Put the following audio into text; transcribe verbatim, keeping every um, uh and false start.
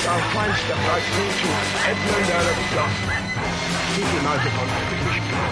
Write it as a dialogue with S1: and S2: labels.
S1: our fine step right through to Edmund Earl of Gloucester. Keep United on every mission.